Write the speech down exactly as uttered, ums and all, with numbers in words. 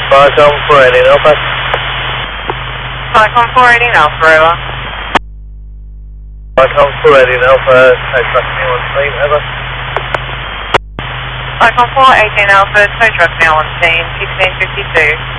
Falcon four eighteen Alpha. Falcon four eighteen Alpha, over. Falcon four eighteen Alpha, tow truck me one team, over. Falcon four eighteen Alpha, tow truck me one team, sixteen fifty-two.